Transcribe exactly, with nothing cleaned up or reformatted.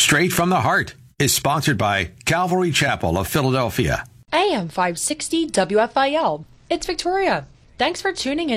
Straight from the Heart is sponsored by Calvary Chapel of Philadelphia. A M five sixty W F I L. It's Victoria. Thanks for tuning in.